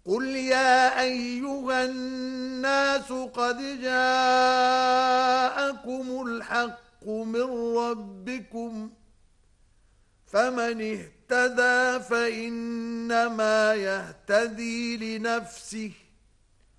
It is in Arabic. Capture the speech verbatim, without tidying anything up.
قل يا أيها الناس قد جاءكم الحق من ربكم فمن اهتدى فإنما يهتدي لنفسه